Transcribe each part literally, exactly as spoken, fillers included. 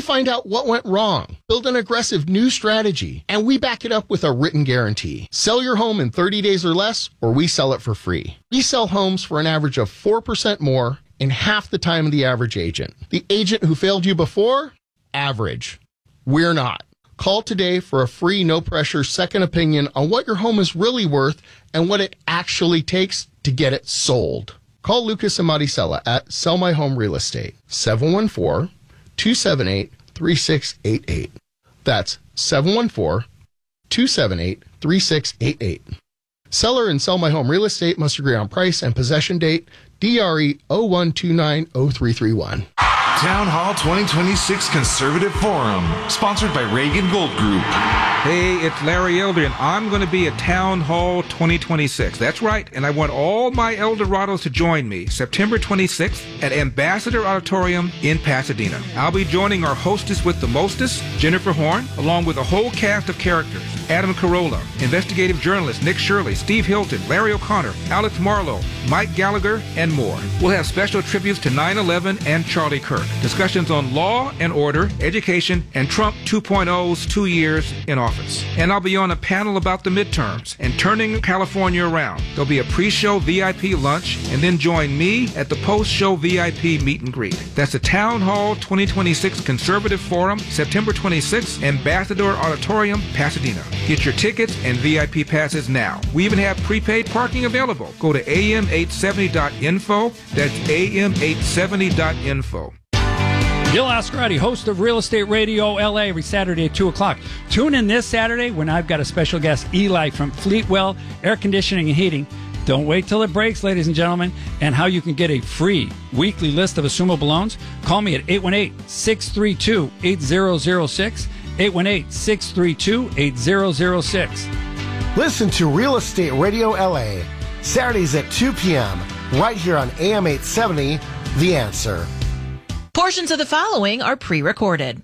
find out what went wrong, build an aggressive new strategy, and we back it up with a written guarantee. Sell your home in thirty days or less, or we sell it for free. We sell homes for an average of four percent more in half the time of the average agent. The agent who failed you before? Average. We're not. Call today for a free, no-pressure second opinion on what your home is really worth and what it actually takes to get it sold. Call Lucas and Maricela at Sell My Home Real Estate, seven one four, two seven eight, three six eight eight. That's seven one four, two seven eight, three six eight eight. Seller and Sell My Home Real Estate must agree on price and possession date. D R E zero one two nine zero three three one. Town Hall twenty twenty-six Conservative Forum, sponsored by Reagan Gold Group. Hey, it's Larry Elder, and I'm going to be at Town Hall twenty twenty-six. That's right, and I want all my Eldorados to join me September twenty-sixth at Ambassador Auditorium in Pasadena. I'll be joining our hostess with the mostest, Jennifer Horn, along with a whole cast of characters. Adam Carolla, investigative journalist Nick Shirley, Steve Hilton, Larry O'Connor, Alex Marlowe, Mike Gallagher, and more. We'll have special tributes to nine eleven and Charlie Kirk, discussions on law and order, education, and Trump two point oh's two years in office. And I'll be on a panel about the midterms and turning California around. There'll be a pre-show V I P lunch, and then join me at the post-show V I P meet and greet. That's the Town Hall twenty twenty-six Conservative Forum, September twenty-sixth, Ambassador Auditorium, Pasadena. Get your tickets and V I P passes now. We even have prepaid parking available. Go to A M eight seventy dot info. That's A M eight seventy dot info. Bill Oscarati, host of Real Estate Radio L A, every Saturday at two o'clock. Tune in this Saturday when I've got a special guest, Eli from Fleetwell Air Conditioning and Heating. Don't wait till it breaks, ladies and gentlemen. And how you can get a free weekly list of assumable loans. Call me at eight one eight, six three two, eight zero zero six. eight one eight, six three two, eight zero zero six. Listen to Real Estate Radio L A, Saturdays at two p.m., right here on A M eight seventy, The Answer. Portions of the following are pre-recorded.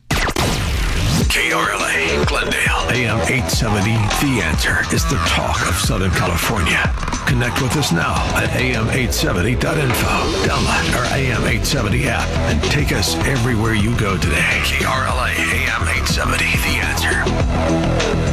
K R L A, Glendale, A M eight seventy, The Answer is the talk of Southern California. Connect with us now at A M eight seventy dot info. Download our A M eight seventy app and take us everywhere you go today. K R L A, A M eight seventy, The Answer.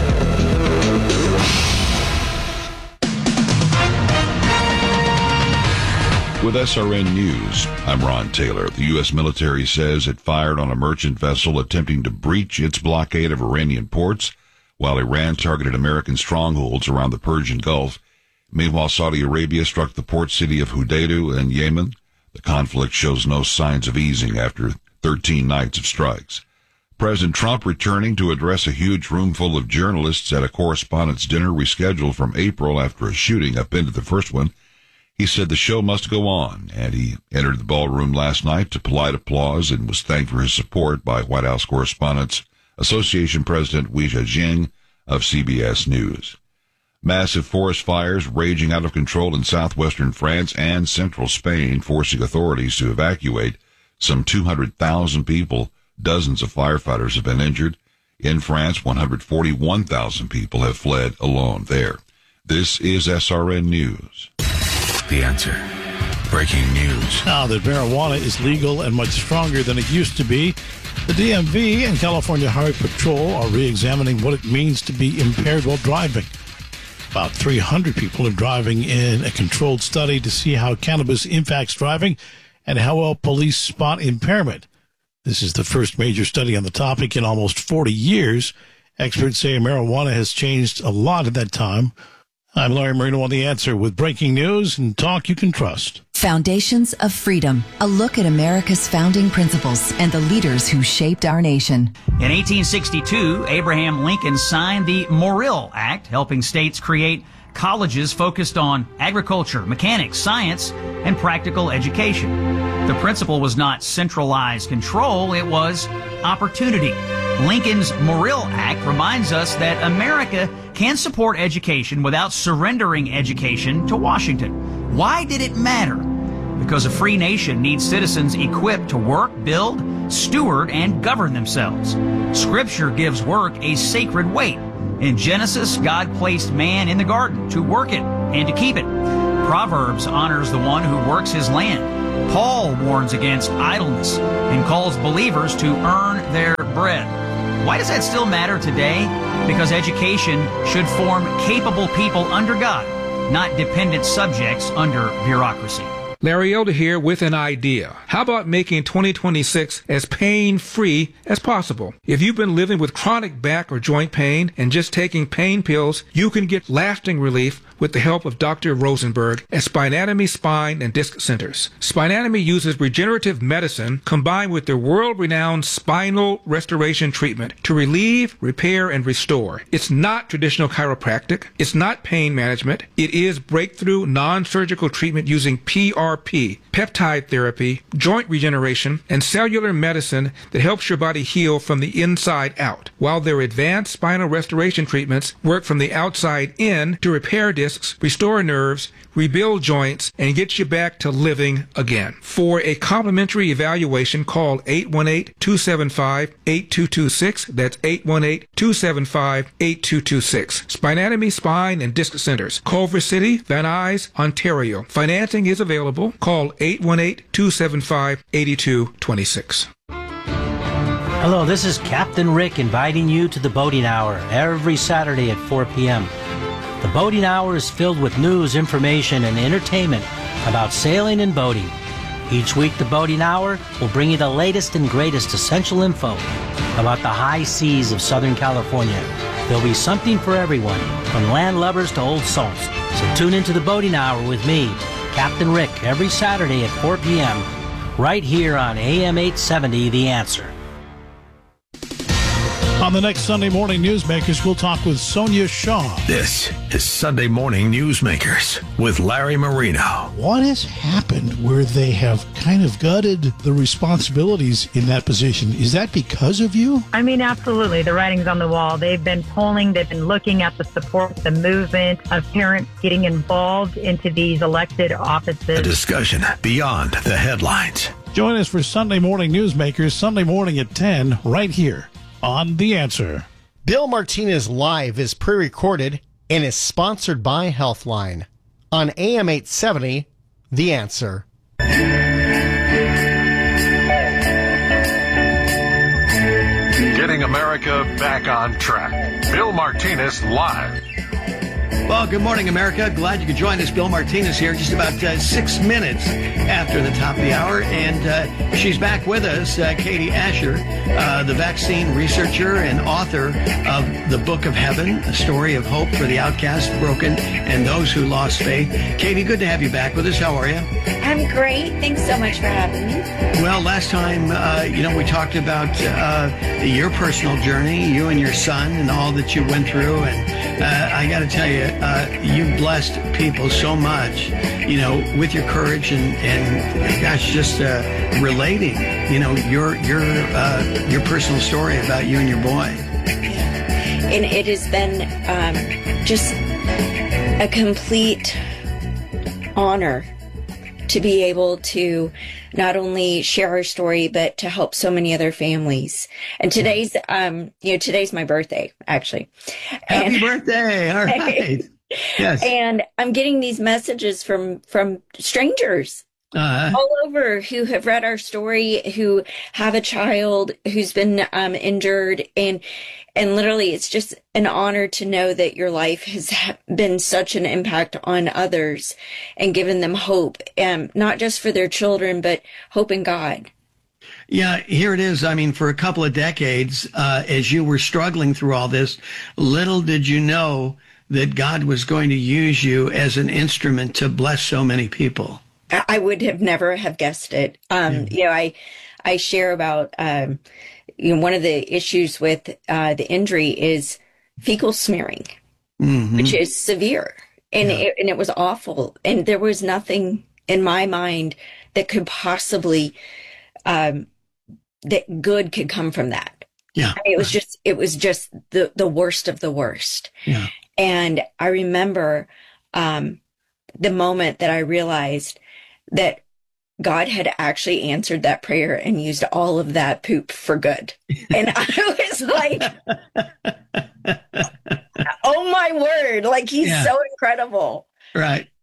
With S R N News, I'm Ron Taylor. The U S military says it fired on a merchant vessel attempting to breach its blockade of Iranian ports, while Iran targeted American strongholds around the Persian Gulf. Meanwhile, Saudi Arabia struck the port city of Hodeidah in Yemen. The conflict shows no signs of easing after thirteen nights of strikes. President Trump returning to address a huge room full of journalists at a correspondents' dinner rescheduled from April after a shooting upended the first one. He said the show must go on, and he entered the ballroom last night to polite applause and was thanked for his support by White House Correspondents Association President Weijia Jiang of C B S News. Massive forest fires raging out of control in southwestern France and central Spain, forcing authorities to evacuate some two hundred thousand people. Dozens of firefighters have been injured. In France, one hundred forty-one thousand people have fled alone there. This is S R N News. The Answer. Breaking news. Now that marijuana is legal and much stronger than it used to be, the D M V and California Highway Patrol are re-examining what it means to be impaired while driving. About three hundred people are driving in a controlled study to see how cannabis impacts driving and how well police spot impairment. This is the first major study on the topic in almost forty years. Experts say marijuana has changed a lot in that time. I'm Larry Marino on The Answer with breaking news and talk you can trust. Foundations of Freedom, a look at America's founding principles and the leaders who shaped our nation. In eighteen sixty-two, Abraham Lincoln signed the Morrill Act, helping states create colleges focused on agriculture, mechanics, science, and practical education. The principle was not centralized control, it was opportunity. Lincoln's Morrill Act reminds us that America can support education without surrendering education to Washington. Why did it matter? Because a free nation needs citizens equipped to work, build, steward, and govern themselves. Scripture gives work a sacred weight. In Genesis, God placed man in the garden to work it and to keep it. Proverbs honors the one who works his land. Paul warns against idleness and calls believers to earn their bread. Why does that still matter today? Because education should form capable people under God, not dependent subjects under bureaucracy. Larry Elder here with an idea. How about making twenty twenty-six as pain-free as possible? If you've been living with chronic back or joint pain and just taking pain pills, you can get lasting relief with the help of Doctor Rosenberg at Spinatomy Spine and Disc Centers. Spinatomy uses regenerative medicine combined with their world-renowned spinal restoration treatment to relieve, repair, and restore. It's not traditional chiropractic. It's not pain management. It is breakthrough non-surgical treatment using P R P, peptide therapy, joint regeneration, and cellular medicine that helps your body heal from the inside out, while their advanced spinal restoration treatments work from the outside in to repair discs, restore nerves, rebuild joints, and get you back to living again. For a complimentary evaluation, call eight one eight, two seven five, eight two two six. That's eight one eight, two seven five, eight two two six. Spinatomy Spine and Disc Centers, Culver City, Van Nuys, Ontario. Financing is available. Call eight one eight, two seven five, eight two two six. Hello, this is Captain Rick inviting you to the Boating Hour every Saturday at four p.m. The Boating Hour is filled with news, information, and entertainment about sailing and boating. Each week, the Boating Hour will bring you the latest and greatest essential info about the high seas of Southern California. There'll be something for everyone, from landlubbers to old salts. So tune into the Boating Hour with me, Captain Rick, every Saturday at four p.m. right here on A M eight seventy, The Answer. On the next Sunday Morning Newsmakers, we'll talk with Sonia Shaw. This is Sunday Morning Newsmakers with Larry Marino. What has happened where they have kind of gutted the responsibilities in that position? Is that because of you? I mean, absolutely. The writing's on the wall. They've been polling. They've been looking at the support, the movement of parents getting involved into these elected offices. A discussion beyond the headlines. Join us for Sunday Morning Newsmakers, Sunday morning at ten, right here on The Answer. Bill Martinez Live is pre-recorded and is sponsored by Healthline. On A M eight seventy, The Answer. Getting America back on track. Bill Martinez Live. Well, good morning, America. Glad you could join us. Bill Martinez here, just about uh, six minutes after the top of the hour. And uh, she's back with us, uh, Katie Asher, uh, the vaccine researcher and author of The Book of Heaven, a story of hope for the outcast, broken, and those who lost faith. Katie, good to have you back with us. How are you? I'm great. Thanks so much for having me. Well, last time, uh, you know, we talked about uh, your personal journey, you and your son, and all that you went through. And uh, I got to tell you, Uh, you blessed people so much, you know, with your courage and, and gosh, just uh, relating, you know, your your uh, your personal story about you and your boy. Yeah. And it has been um, just a complete honor to be able to not only share our story, but to help so many other families. And today's, um, you know, today's my birthday, actually. Happy and, birthday. All right. Yes. And I'm getting these messages from, from strangers uh-huh. all over who have read our story, who have a child who's been um, injured. And, and literally it's just an honor to know that your life has been such an impact on others and given them hope, um, not just for their children, but hope in God. Yeah, here it is. I mean, for a couple of decades, uh, as you were struggling through all this, little did you know that God was going to use you as an instrument to bless so many people. I would have never have guessed it. Um, yeah. You know, I, I share about, um, you know, one of the issues with, uh, the injury is fecal smearing, mm-hmm. which is severe. And, yeah. it, and it was awful. And there was nothing in my mind that could possibly, um, that good could come from that. Yeah. I mean, it was just, it was just the, the worst of the worst. Yeah. And I remember, um, the moment that I realized that God had actually answered that prayer and used all of that poop for good. And I was like, oh my word, like he's yeah. so incredible. Right.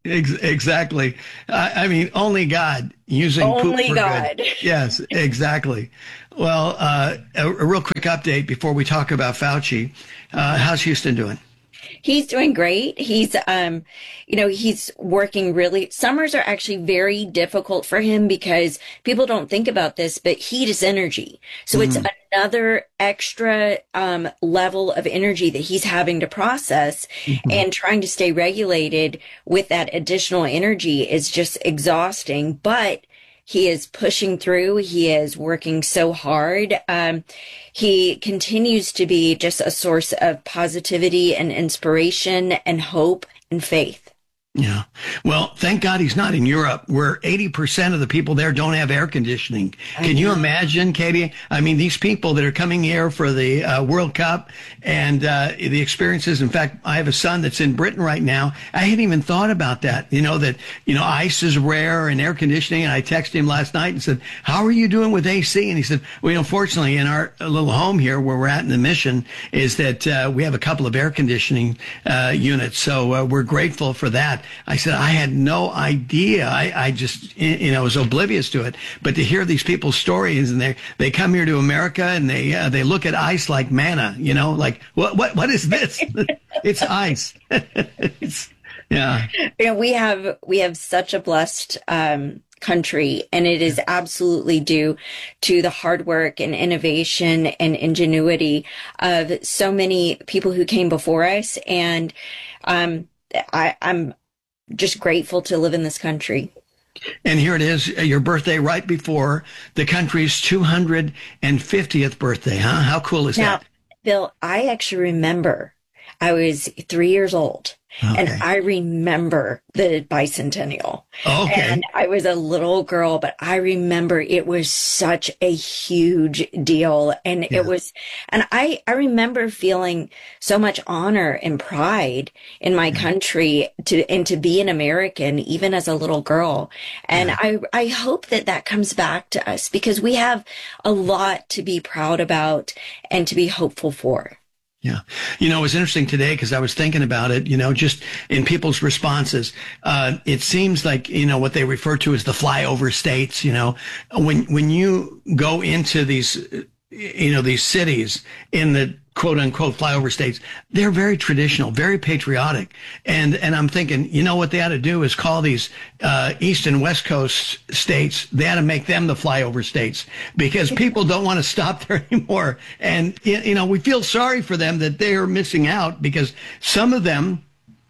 Ex- exactly. I, I mean, only God using only poop for God. good. Yes, exactly. Well, uh, a, a real quick update before we talk about Fauci. Uh, how's Houston doing? He's doing great. He's, um, you know, he's working really, summers are actually very difficult for him because people don't think about this, but heat is energy. So mm. it's another extra, um, level of energy that he's having to process mm-hmm. and trying to stay regulated with that additional energy is just exhausting, but he is pushing through. He is working so hard. Um, he continues to be just a source of positivity and inspiration and hope and faith. Yeah. Well, thank God he's not in Europe, where eighty percent of the people there don't have air conditioning. Can you imagine, Katie? I mean, these people that are coming here for the uh, World Cup and uh, the experiences. In fact, I have a son that's in Britain right now. I hadn't even thought about that. You know, that, you know, ice is rare and air conditioning. And I texted him last night and said, how are you doing with A C? And he said, well, unfortunately, in our little home here where we're at in the mission is that uh, we have a couple of air conditioning uh, units. So uh, we're grateful for that. I said, I had no idea. I, I just, you know, was oblivious to it. But to hear these people's stories and they, they come here to America and they, uh, they look at ice like manna, you know, like, what, what, what is this? It's ice. It's, yeah. You know, we have, we have such a blessed, um, country, and it is absolutely due to the hard work and innovation and ingenuity of so many people who came before us. And, um, I, I'm, just grateful to live in this country. And here it is, your birthday right before the country's two hundred fiftieth birthday, huh? How cool is now, that? Bill, I actually remember I was three years old. Okay. And I remember the bicentennial. Okay. And I was a little girl, but I remember it was such a huge deal. And yeah. it was, and I, I remember feeling so much honor and pride in my yeah. country to, and to be an American, even as a little girl. And yeah. I, I hope that that comes back to us because we have a lot to be proud about and to be hopeful for. Yeah. You know, it was interesting today because I was thinking about it, you know, just in people's responses. Uh, it seems like, you know, what they refer to as the flyover states, you know, when, when you go into these, you know, these cities in the quote unquote flyover states, they're very traditional, very patriotic. And, and I'm thinking, you know, what they ought to do is call these, uh, East and West Coast states, they ought to make them the flyover states because people don't want to stop there anymore. And, you know, we feel sorry for them that they're missing out because some of them,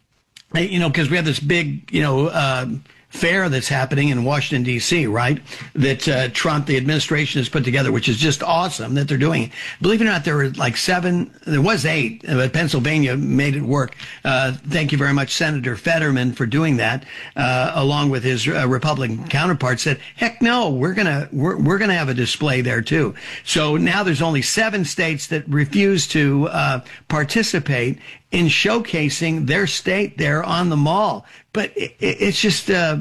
you know, because we have this big, you know, uh, fair that's happening in Washington, D C, right? That uh, Trump, the administration has put together, which is just awesome that they're doing it. Believe it or not, there were like seven, there was eight, but Pennsylvania made it work. Uh, thank you very much, Senator Fetterman, for doing that, uh, along with his uh, Republican counterpart said, heck no, we're going to, we're, we're going to have a display there too. So now there's only seven states that refuse to uh, participate in showcasing their state there on the mall. But it, it, it's just, uh,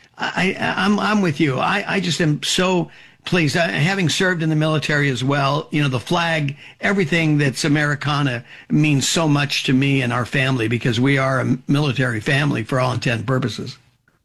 I, I'm, I'm with you. I, I just am so pleased. I, having served in the military as well, you know, the flag, everything that's Americana means so much to me and our family because we are a military family for all intent and purposes.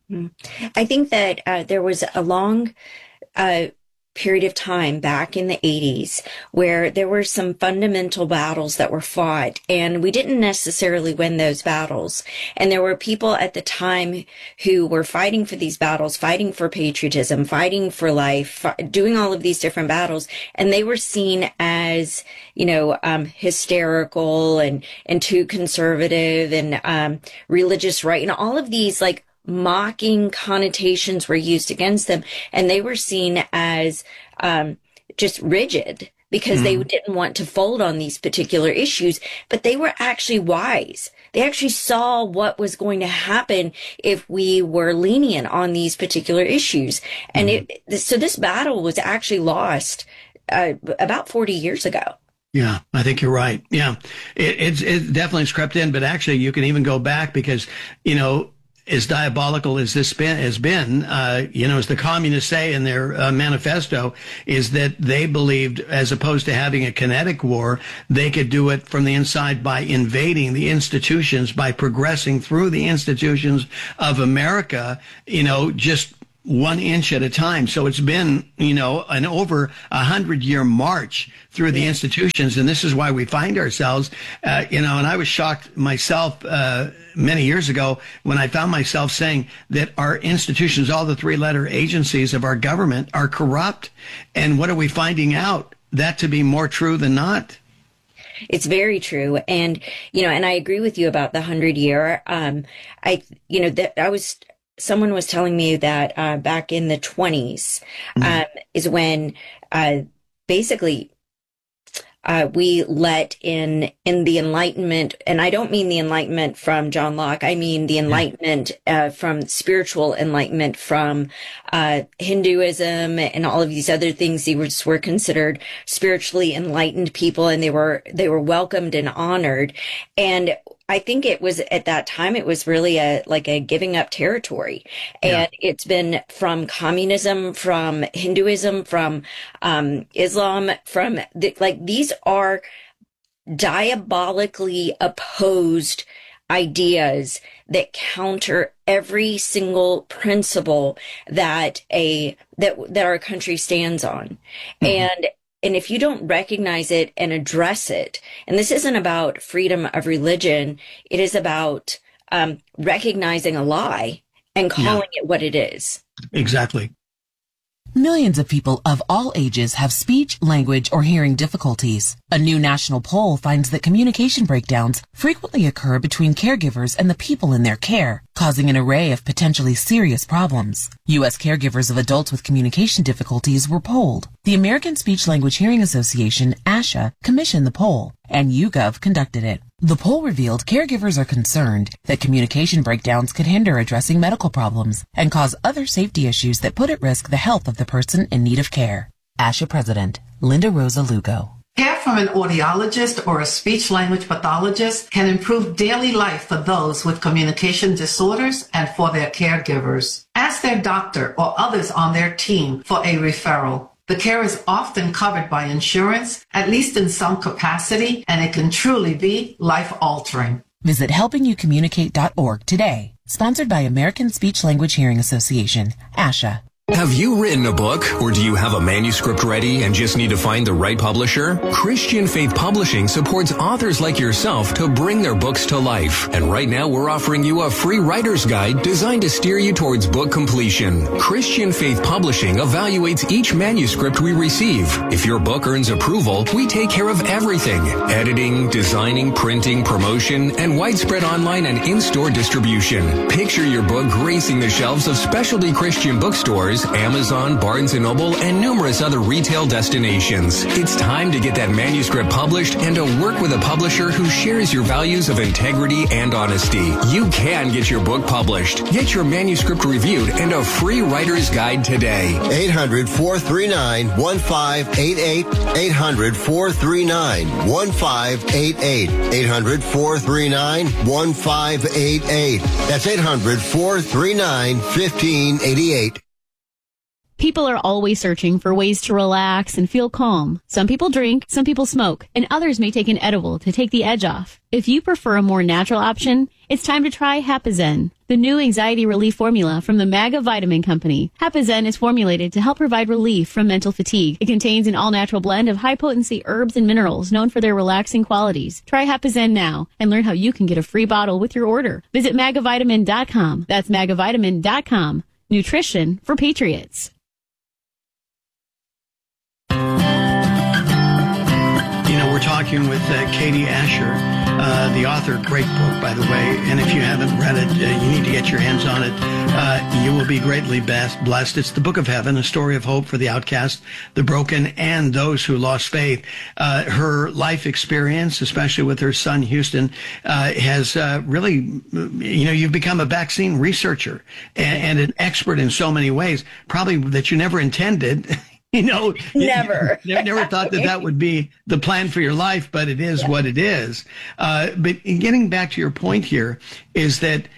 I think that uh, there was a long, uh, period of time back in the eighties where there were some fundamental battles that were fought and we didn't necessarily win those battles. And there were people at the time who were fighting for these battles, fighting for patriotism, fighting for life, doing all of these different battles. And they were seen as, you know, um, hysterical and, and too conservative and, um, religious right. And all of these like mocking connotations were used against them, and they were seen as um, just rigid because mm. they didn't want to fold on these particular issues, but they were actually wise. They actually saw what was going to happen if we were lenient on these particular issues. And mm. it, so this battle was actually lost uh, about forty years ago. Yeah, I think you're right. Yeah, it, it's, it definitely has crept in, but actually you can even go back because, you know, as diabolical as this been, has been, uh, you know, as the communists say in their uh, manifesto, is that they believed, as opposed to having a kinetic war, they could do it from the inside by invading the institutions, by progressing through the institutions of America, you know, just one inch at a time. So it's been, you know, an over a hundred year march through the institutions. And this is why we find ourselves, uh, you know, and I was shocked myself, uh, many years ago when I found myself saying that our institutions, all the three letter agencies of our government, are corrupt. And what are we finding out? That to be more true than not. It's very true. And, you know, and I agree with you about the hundred year. Um, I, you know, that I was, someone was telling me that uh, back in the twenties um, mm-hmm. is when uh, basically uh, we let in in the Enlightenment, and I don't mean the Enlightenment from John Locke. I mean the Enlightenment uh, from spiritual enlightenment from uh, Hinduism and all of these other things. They were just were considered spiritually enlightened people, and they were they were welcomed and honored. And I think it was at that time, it was really a, like a giving up territory. And yeah. It's been from communism, from Hinduism, from, um, Islam, from the, like, these are diabolically opposed ideas that counter every single principle that a, that, that our country stands on. Mm-hmm. And And if you don't recognize it and address it, and this isn't about freedom of religion, it is about um, recognizing a lie and calling yeah. it what it is. Exactly. Millions of people of all ages have speech, language, or hearing difficulties. A new national poll finds that communication breakdowns frequently occur between caregivers and the people in their care, causing an array of potentially serious problems. U S caregivers of adults with communication difficulties were polled. The American Speech Language Hearing Association, ASHA, commissioned the poll, and YouGov conducted it. The poll revealed caregivers are concerned that communication breakdowns could hinder addressing medical problems and cause other safety issues that put at risk the health of the person in need of care. ASHA President Linda Rosa Lugo. Care from an audiologist or a speech-language pathologist can improve daily life for those with communication disorders and for their caregivers. Ask their doctor or others on their team for a referral. The care is often covered by insurance, at least in some capacity, and it can truly be life-altering. Visit helping you communicate dot org today. Sponsored by American Speech Language Hearing Association, ASHA. Have you written a book, or do you have a manuscript ready and just need to find the right publisher? Christian Faith Publishing supports authors like yourself to bring their books to life. And right now we're offering you a free writer's guide designed to steer you towards book completion. Christian Faith Publishing evaluates each manuscript we receive. If your book earns approval, we take care of everything: editing, designing, printing, promotion, and widespread online and in-store distribution. Picture your book gracing the shelves of specialty Christian bookstores, Amazon, Barnes and Noble, and numerous other retail destinations. It's time to get that manuscript published and to work with a publisher who shares your values of integrity and honesty. You can get your book published. Get your manuscript reviewed and a free writer's guide today. eight hundred, four three nine, one five eight eight. eight hundred, four three nine, one five eight eight. eight hundred, four three nine, one five eight eight. That's eight hundred, four three nine, one five eight eight. People are always searching for ways to relax and feel calm. Some people drink, some people smoke, and others may take an edible to take the edge off. If you prefer a more natural option, it's time to try Hapazen, the new anxiety relief formula from the MAGA Vitamin Company. Hapazen is formulated to help provide relief from mental fatigue. It contains an all-natural blend of high-potency herbs and minerals known for their relaxing qualities. Try Hapazen now and learn how you can get a free bottle with your order. Visit maga vitamin dot com. That's maga vitamin dot com. Nutrition for patriots. You know, we're talking with uh, Katie Asher, uh, the author. Great book, by the way. And if you haven't read it, uh, you need to get your hands on it. Uh, you will be greatly best, blessed. It's the Book of Heaven, a story of hope for the outcast, the broken, and those who lost faith. Uh, her life experience, especially with her son, Houston, uh, has uh, really, you know, you've become a vaccine researcher and, and an expert in so many ways, probably that you never intended. You know, never, you never thought that that would be the plan for your life, but it is yeah. what it is. Uh, but getting back to your point here is that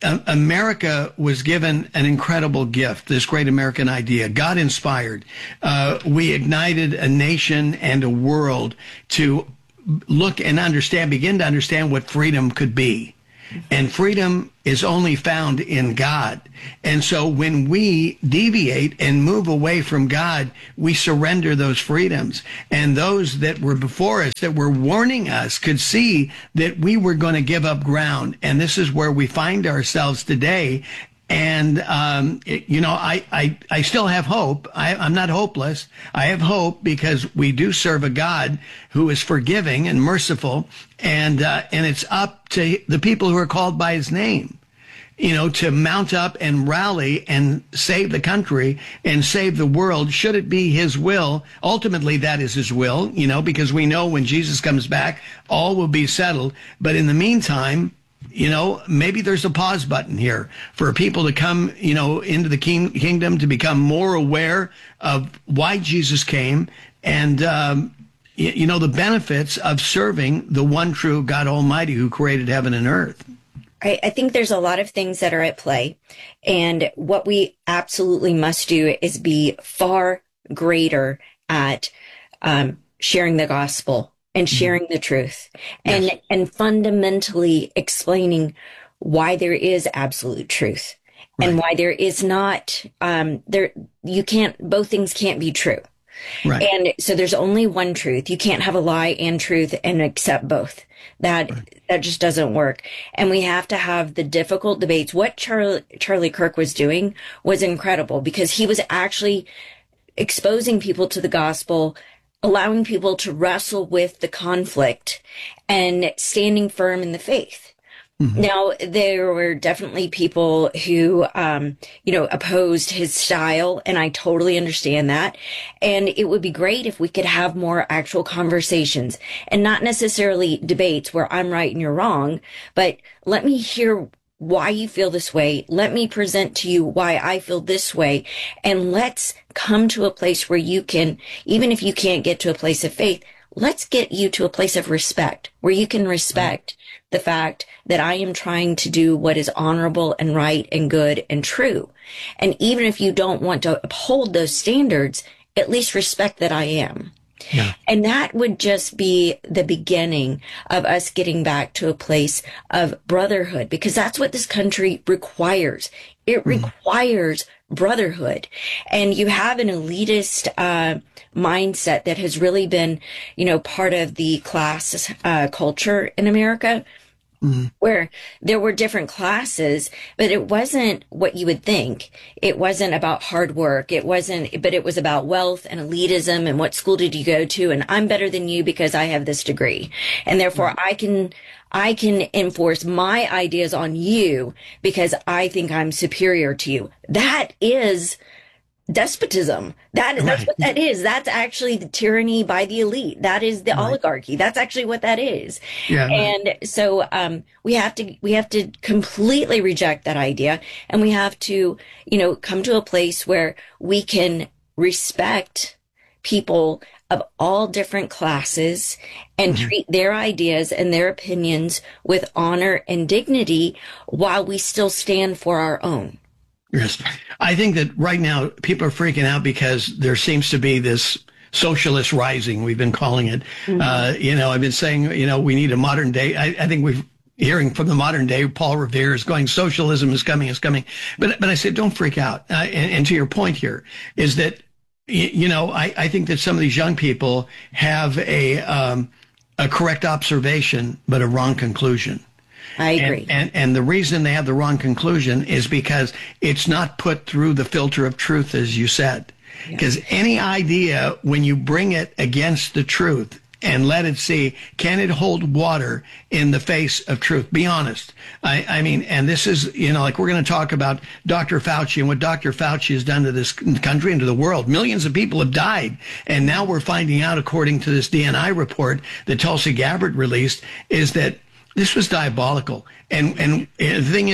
uh, America was given an incredible gift, this great American idea, God inspired. Uh, we ignited a nation and a world to look and understand, begin to understand what freedom could be. And freedom is only found in God. And so when we deviate and move away from God, we surrender those freedoms. And those that were before us, that were warning us, could see that we were going to give up ground. And this is where we find ourselves today. And, um, it, you know, I, I, I still have hope. I, I'm not hopeless. I have hope because we do serve a God who is forgiving and merciful. And, uh, and it's up to the people who are called by his name, you know, to mount up and rally and save the country and save the world. Should it be his will? Ultimately, that is his will, you know, because we know when Jesus comes back, all will be settled. But in the meantime, you know, maybe there's a pause button here for people to come, you know, into the king, kingdom, to become more aware of why Jesus came and, um, you, you know, the benefits of serving the one true God Almighty who created heaven and earth. I, I think there's a lot of things that are at play. And what we absolutely must do is be far greater at um, sharing the gospel and sharing the truth and, yes. and fundamentally explaining why there is absolute truth right. and why there is not, um, there, you can't, both things can't be true. Right. And so there's only one truth. You can't have a lie and truth and accept both. That, right. that just doesn't work. And we have to have the difficult debates. What Charlie, Charlie Kirk was doing was incredible because he was actually exposing people to the gospel, allowing people to wrestle with the conflict and standing firm in the faith. Mm-hmm. Now, there were definitely people who, um, you know, opposed his style, and I totally understand that. And it would be great if we could have more actual conversations and not necessarily debates where I'm right and you're wrong, but let me hear why you feel this way. Let me present to you why I feel this way. And let's come to a place where you can, even if you can't get to a place of faith, let's get you to a place of respect where you can respect the fact that I am trying to do what is honorable and right and good and true. And even if you don't want to uphold those standards, at least respect that I am. Yeah. And that would just be the beginning of us getting back to a place of brotherhood, because that's what this country requires. It mm. requires brotherhood. And you have an elitist uh mindset that has really been, you know, part of the class uh culture in America. Mm-hmm. Where there were different classes, but it wasn't what you would think. It wasn't about hard work. It wasn't, but it was about wealth and elitism and what school did you go to? And I'm better than you because I have this degree. And therefore mm-hmm. I can, I can enforce my ideas on you because I think I'm superior to you. That is despotism. That is, right. That's what that is. That's actually the tyranny by the elite. That is the right. oligarchy. That's actually what that is. Yeah, and right. so, um, we have to, we have to completely reject that idea. And we have to, you know, come to a place where we can respect people of all different classes and mm-hmm. treat their ideas and their opinions with honor and dignity while we still stand for our own. Yes. I think that right now people are freaking out because there seems to be this socialist rising, we've been calling it. Mm-hmm. Uh, you know, I've been saying, you know, we need a modern day. I, I think we've hearing from the modern day, Paul Revere is going, socialism is coming, is coming. But, but I said, don't freak out. Uh, and, and to your point here is that, you know, I, I think that some of these young people have a, um, a correct observation, but a wrong conclusion. I agree. And, and and the reason they have the wrong conclusion is because it's not put through the filter of truth, as you said. Because yeah. any idea, when you bring it against the truth and let it see, can it hold water in the face of truth? Be honest. I, I mean, and this is, you know, like we're going to talk about Doctor Fauci and what Doctor Fauci has done to this country and to the world. Millions of people have died. And now we're finding out, according to this D N I report that Tulsi Gabbard released, is that this was diabolical. And and the thing is,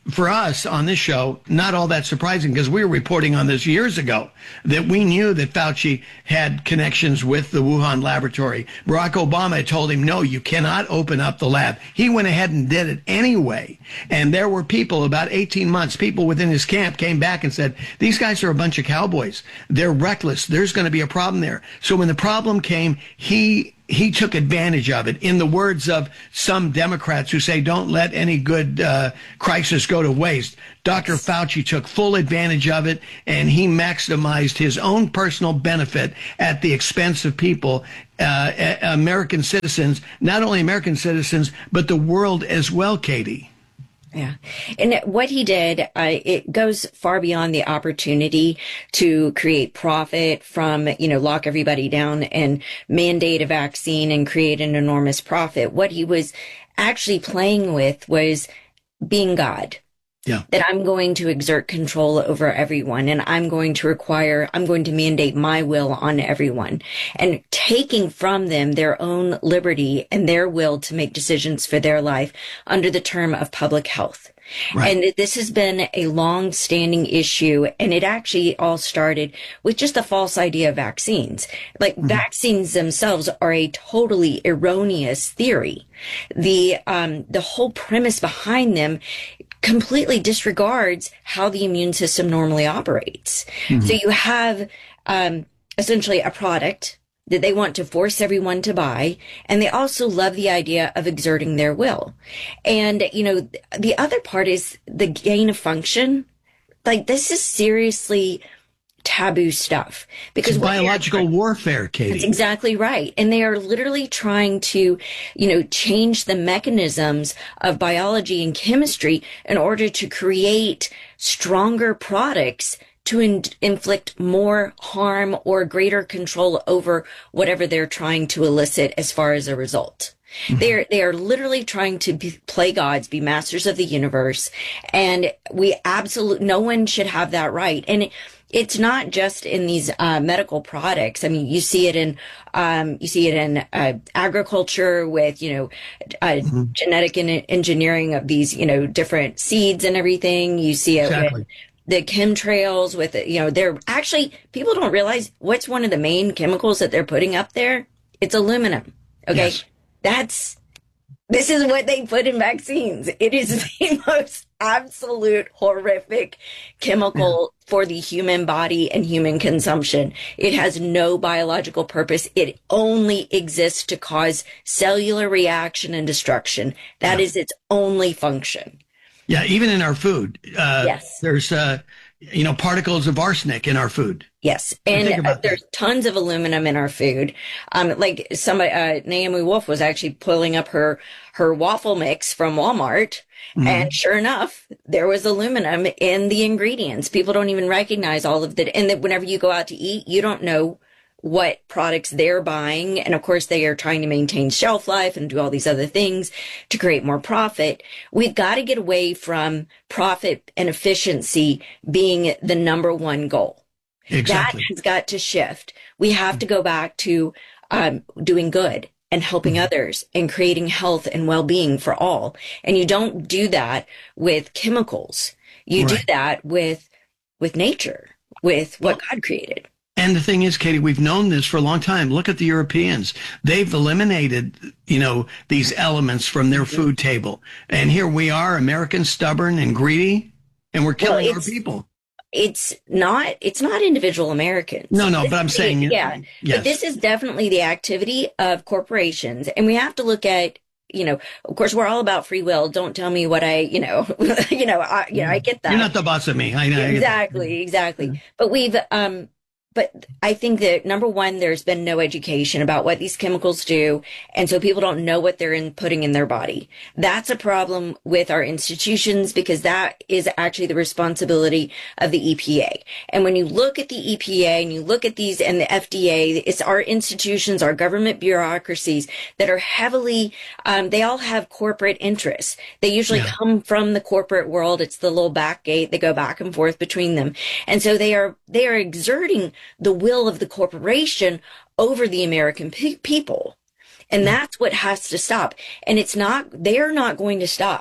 for us on this show, not all that surprising because we were reporting on this years ago that we knew that Fauci had connections with the Wuhan laboratory. Barack Obama had told him, no, you cannot open up the lab. He went ahead and did it anyway. And there were people, about eighteen months, people within his camp came back and said, these guys are a bunch of cowboys. They're reckless. There's going to be a problem there. So when the problem came, he He took advantage of it. In the words of some Democrats who say, don't let any good uh, crisis go to waste, Doctor Fauci took full advantage of it, and he maximized his own personal benefit at the expense of people, uh, American citizens, not only American citizens, but the world as well, Katie. Yeah. And what he did, uh, it goes far beyond the opportunity to create profit from, you know, lock everybody down and mandate a vaccine and create an enormous profit. What he was actually playing with was being God. Yeah. That I'm going to exert control over everyone, and I'm going to require, I'm going to mandate my will on everyone, and taking from them their own liberty and their will to make decisions for their life under the term of public health. Right. And this has been a long-standing issue, and it actually all started with just a false idea of vaccines. Like, mm-hmm. vaccines themselves are a totally erroneous theory. The um, the whole premise behind them completely disregards how the immune system normally operates. Mm-hmm. So you have um, essentially a product that they want to force everyone to buy, and they also love the idea of exerting their will. And, you know, the other part is the gain of function. Like, this is seriously taboo stuff because it's biological warfare, Katie. That's exactly right. And they are literally trying to, you know, change the mechanisms of biology and chemistry in order to create stronger products to in- inflict more harm or greater control over whatever they're trying to elicit as far as a result. Mm-hmm. They're, they are literally trying to be, play gods, be masters of the universe. And we absolutely, no one should have that right. And it, It's not just in these uh, medical products. I mean, you see it in um, you see it in uh, agriculture with, you know, uh, mm-hmm. genetic en- engineering of these, you know, different seeds and everything. You see it exactly. with the chemtrails with, you know, they're actually, people don't realize what's one of the main chemicals that they're putting up there. It's aluminum. Okay. Yes. That's, this is what they put in vaccines. It is the most absolute horrific chemical yeah. for the human body and human consumption. It has no biological purpose. It only exists to cause cellular reaction and destruction. That yeah. is its only function. Yeah, even in our food. Uh, yes. There's, uh, you know, particles of arsenic in our food. Yes. And uh, there's tons of aluminum in our food. Um, like somebody, uh, Naomi Wolf was actually pulling up her, her waffle mix from Walmart. Mm-hmm. And sure enough, there was aluminum in the ingredients. People don't even recognize all of that. And that whenever you go out to eat, you don't know what products they're buying. And of course, they are trying to maintain shelf life and do all these other things to create more profit. We've got to get away from profit and efficiency being the number one goal. Exactly. That has got to shift. We have to go back to um, doing good and helping mm-hmm. others and creating health and well-being for all. And you don't do that with chemicals. You right. do that with with nature, with what well, God created. And the thing is, Katie, we've known this for a long time. Look at the Europeans. They've eliminated, you know, these elements from their food table. And here we are, Americans, stubborn and greedy, and we're killing well, our people. It's not, it's not individual Americans. No, no, this but I'm saying, the, yeah, yes. But this is definitely the activity of corporations. And we have to look at, you know, of course, we're all about free will. Don't tell me what I, you know, you know, I, you know, I get that. You're not the boss of me. I know. Exactly, exactly. But we've, um, But I think that, number one, there's been no education about what these chemicals do, and so people don't know what they're in, putting in their body. That's a problem with our institutions because that is actually the responsibility of the E P A. And when you look at the E P A and you look at these and the F D A, it's our institutions, our government bureaucracies that are heavily, um, they all have corporate interests. They usually yeah. come from the corporate world. It's the little back gate. They go back and forth between them. And so they are, they are exerting the will of the corporation over the American pe- people. And that's what has to stop. And it's not, they're not going to stop.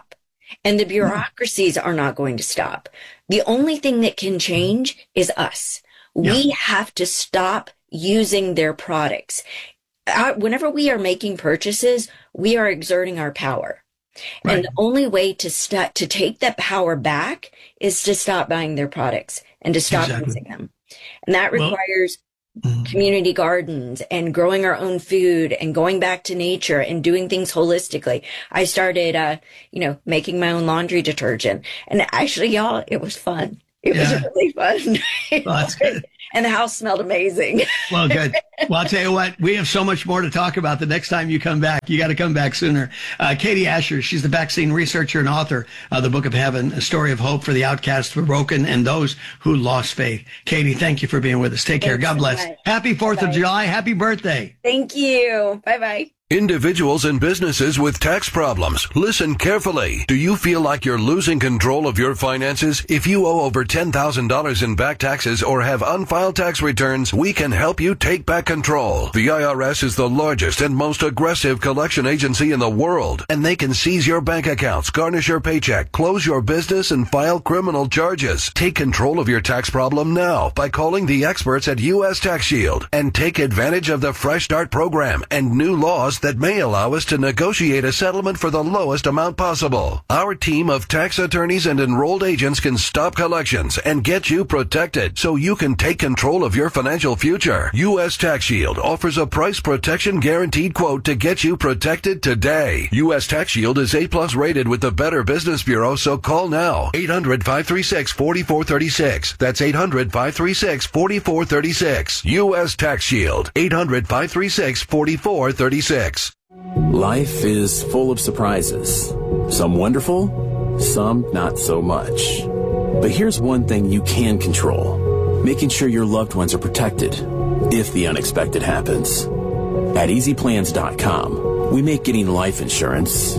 And the bureaucracies are not going to stop. The only thing that can change is us. Yeah. We have to stop using their products. Uh, whenever we are making purchases, we are exerting our power. Right. And the only way to st- to take that power back is to stop buying their products and to stop exactly. using them. And that requires well, mm-hmm. community gardens and growing our own food and going back to nature and doing things holistically. I started, uh, you know, making my own laundry detergent. And actually, y'all, it was fun. It yeah. was really fun. Well, that's good. And the house smelled amazing. Well, good. Well, I'll tell you what, we have so much more to talk about the next time you come back. You got to come back sooner. Uh, Katie Asher, she's the vaccine researcher and author of The Book of Heaven, a story of hope for the outcast, the broken, and those who lost faith. Katie, thank you for being with us. Take care. Thanks God bless. So Happy fourth of July. Happy birthday. Thank you. Bye-bye. Individuals and businesses with tax problems, listen carefully. Do you feel like you're losing control of your finances? If you owe over ten thousand dollars in back taxes or have unfiled tax returns, we can help you take back control. The I R S is the largest and most aggressive collection agency in the world, and they can seize your bank accounts, garnish your paycheck, close your business, and file criminal charges. Take control of your tax problem now by calling the experts at U S Tax Shield and take advantage of the Fresh Start program and new laws that may allow us to negotiate a settlement for the lowest amount possible. Our team of tax attorneys and enrolled agents can stop collections and get you protected so you can take control of your financial future. U S Tax Shield offers a price protection guaranteed quote to get you protected today. U S Tax Shield is A plus rated with the Better Business Bureau, so call now. eight hundred, five three six, four four three six. That's eight hundred, five three six, four four three six. U S Tax Shield. eight hundred, five three six, four four three six. Life is full of surprises. Some wonderful, some not so much. But here's one thing you can control. Making sure your loved ones are protected if the unexpected happens. At easy plans dot com, we make getting life insurance,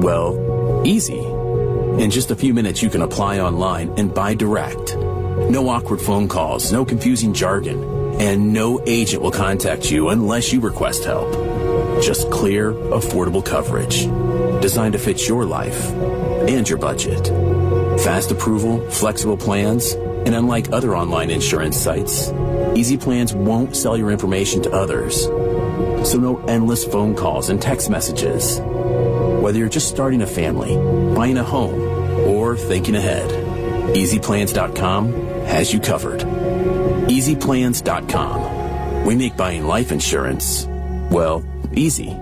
well, easy. In just a few minutes, you can apply online and buy direct. No awkward phone calls, no confusing jargon, and no agent will contact you unless you request help. Just clear, affordable coverage designed to fit your life and your budget. Fast approval, flexible plans, and unlike other online insurance sites, Easy Plans won't sell your information to others. So no endless phone calls and text messages. Whether you're just starting a family, buying a home, or thinking ahead, easy plans dot com has you covered. easy plans dot com. We make buying life insurance, well, easy.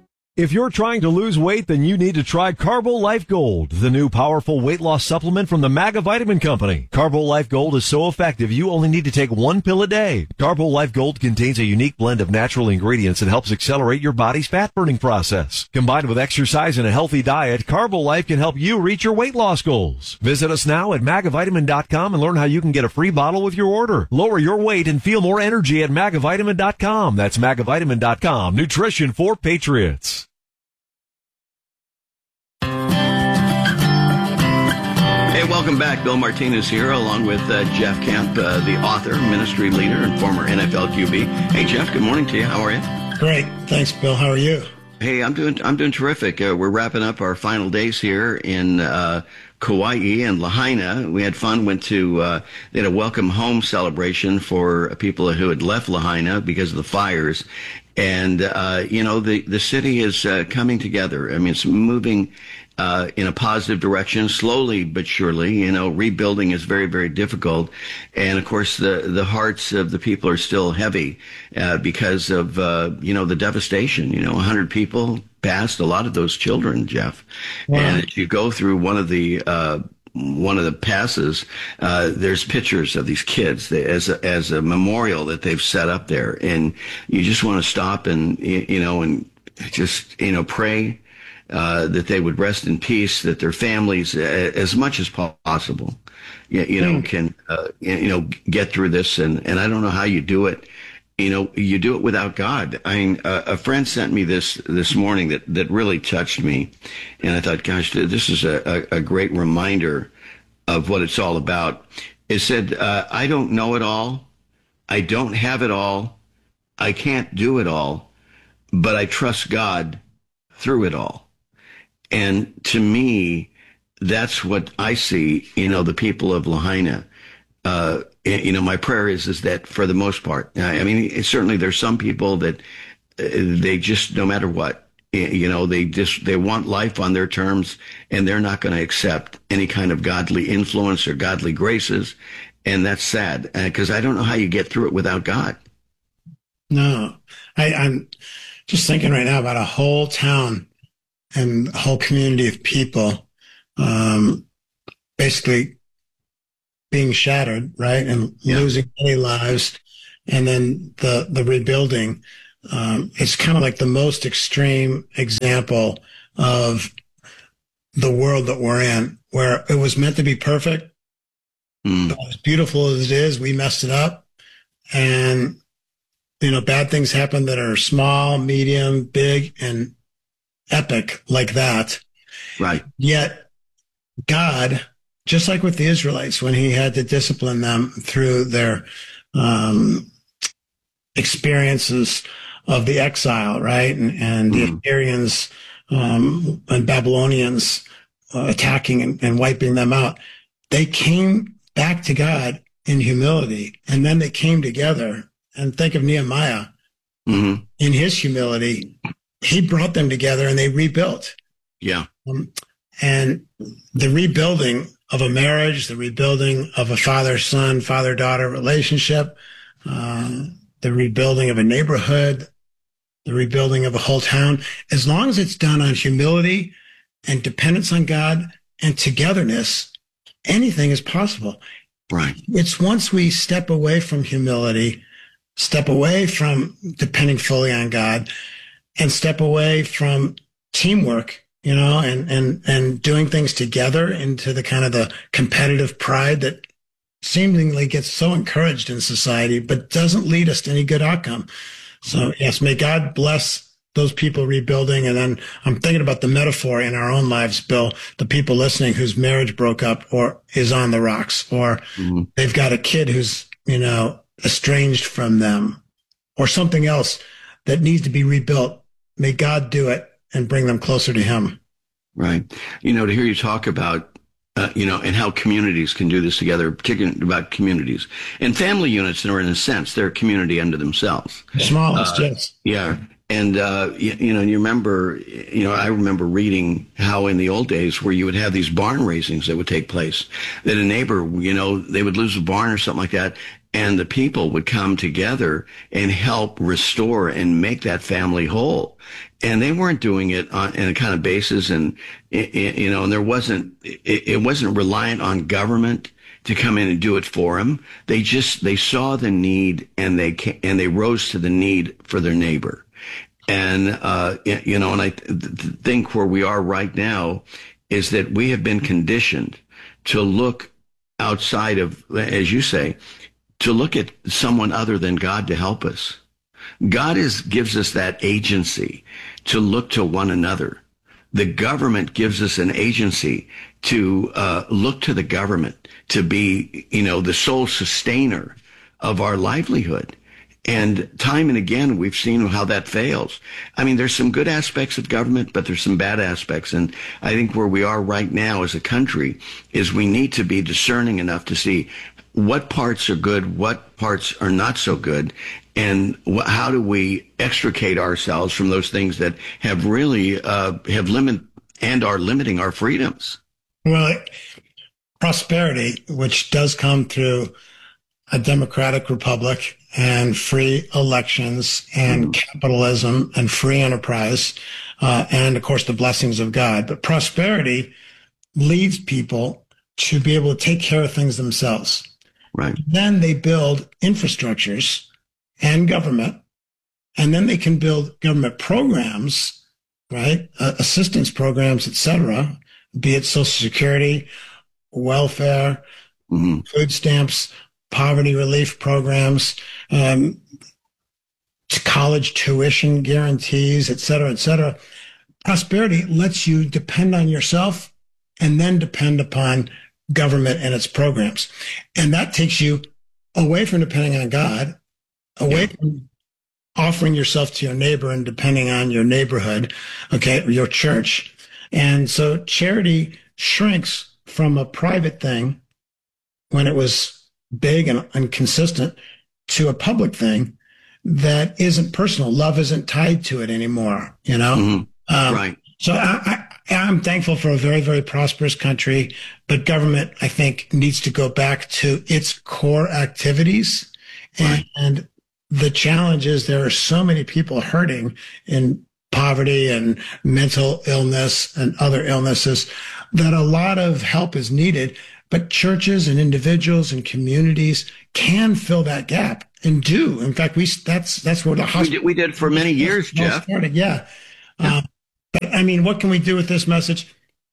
If you're trying to lose weight, then you need to try Carbo Life Gold, the new powerful weight loss supplement from the Maga Vitamin Company. Carbo Life Gold is so effective, you only need to take one pill a day. Carbo Life Gold contains a unique blend of natural ingredients that helps accelerate your body's fat-burning process. Combined with exercise and a healthy diet, Carbo Life can help you reach your weight loss goals. Visit us now at maga vitamin dot com and learn how you can get a free bottle with your order. Lower your weight and feel more energy at maga vitamin dot com. That's maga vitamin dot com. Nutrition for patriots. Hey, welcome back. Bill Martinez here, along with uh, Jeff Kemp, uh, the author, ministry leader, and former N F L Q B. Hey, Jeff, good morning to you. How are you? Great. Thanks, Bill. How are you? Hey, I'm doing I'm doing terrific. Uh, we're wrapping up our final days here in uh, Kauai and Lahaina. We had fun. Went to uh, they had a welcome home celebration for people who had left Lahaina because of the fires. And, uh, you know, the, the city is uh, coming together. I mean, it's moving uh, in a positive direction, slowly but surely. You know, rebuilding is very, very difficult. And, of course, the, the hearts of the people are still heavy uh, because of, uh, you know, the devastation. You know, one hundred people passed, a lot of those children, Jeff. Wow. And as you go through one of the uh one of the passes, uh, there's pictures of these kids as a, as a memorial that they've set up there. And you just want to stop and, you know, and just, you know, pray, uh, that they would rest in peace, that their families, uh, as much as possible, you, you know, can, uh, you know, get through this. And, and I don't know how you do it. You know, you do it without God. I mean, uh, a friend sent me this this morning that, that really touched me. And I thought, gosh, this is a, a, a great reminder of what it's all about. It said, uh, I don't know it all. I don't have it all. I can't do it all. But I trust God through it all. And to me, that's what I see, you know, the people of Lahaina. Uh, you know, my prayer is, is that for the most part, I mean, it, certainly there's some people that uh, they just, no matter what, you know, they just, they want life on their terms, and they're not going to accept any kind of godly influence or godly graces. And that's sad, because uh, I don't know how you get through it without God. No, I, I'm just thinking right now about a whole town and a whole community of people, um, basically being shattered, right, and yeah. losing many lives, and then the the rebuilding. Um, it's kind of like the most extreme example of the world that we're in, where it was meant to be perfect. Mm. But as beautiful as it is, we messed it up, and you know, bad things happen that are small, medium, big, and epic like that. Right. Yet God, just like with the Israelites, when he had to discipline them through their um, experiences of the exile, right? And, and mm. the Assyrians um, and Babylonians uh, attacking and, and wiping them out, they came back to God in humility, and then they came together. And think of Nehemiah. Mm-hmm. In his humility, he brought them together and they rebuilt. Yeah. Um, and the rebuilding of a marriage, the rebuilding of a father-son, father-daughter relationship, uh, the rebuilding of a neighborhood, the rebuilding of a whole town, as long as it's done on humility and dependence on God and togetherness, anything is possible. Right. It's once we step away from humility, step away from depending fully on God, and step away from teamwork, you know, and, and, and doing things together into the kind of the competitive pride that seemingly gets so encouraged in society, but doesn't lead us to any good outcome. So yes, may God bless those people rebuilding. And then I'm thinking about the metaphor in our own lives, Bill, the people listening whose marriage broke up or is on the rocks, or mm-hmm. they've got a kid who's, you know, estranged from them, or something else that needs to be rebuilt. May God do it and bring them closer to him. Right. You know, to hear you talk about, uh, you know, and how communities can do this together, particularly about communities and family units, are in a sense, they're a community unto themselves. The smallest, uh, yes. Yeah. And, uh, you, you know, you remember, you know, I remember reading how in the old days where you would have these barn raisings that would take place, that a neighbor, you know, they would lose a barn or something like that, and the people would come together and help restore and make that family whole. And they weren't doing it on in a kind of basis, and, you know, and there wasn't, it, it wasn't reliant on government to come in and do it for them. They just, they saw the need, and they came, and they rose to the need for their neighbor. And, uh, you know, and I th- think where we are right now is that we have been conditioned to look outside of, as you say, to look at someone other than God to help us. God is, gives us that agency to look to one another. The government gives us an agency to uh, look to the government to be, you know, the sole sustainer of our livelihood. And time and again, we've seen how that fails. I mean, there's some good aspects of government, but there's some bad aspects. And I think where we are right now as a country is we need to be discerning enough to see what parts are good, what parts are not so good, and wh- how do we extricate ourselves from those things that have really uh, have limit and are limiting our freedoms. Well, prosperity, which does come through a democratic republic and free elections and mm. capitalism and free enterprise, uh, and of course the blessings of God. But prosperity leads people to be able to take care of things themselves. Right. Then they build infrastructures and government, and then they can build government programs, right? Uh, assistance programs, et cetera, be it Social Security, welfare, mm-hmm. food stamps, poverty relief programs, um, college tuition guarantees, et cetera, et cetera. Prosperity lets you depend on yourself and then depend upon government and its programs. And that takes you away from depending on God, away yeah. from offering yourself to your neighbor and depending on your neighborhood, okay, your church. And so charity shrinks from a private thing when it was big and, and consistent to a public thing that isn't personal. Love isn't tied to it anymore, you know? Mm-hmm. Um, right. So I, I, I'm thankful for a very, very prosperous country, but government, I think, needs to go back to its core activities. Right. And, and the challenge is there are so many people hurting in poverty and mental illness and other illnesses that a lot of help is needed. But churches and individuals and communities can fill that gap and do. In fact, we that's that's what the hospital we did, we did for many years, Jeff. Started. Yeah. yeah. Um, but I mean, what can we do with this message?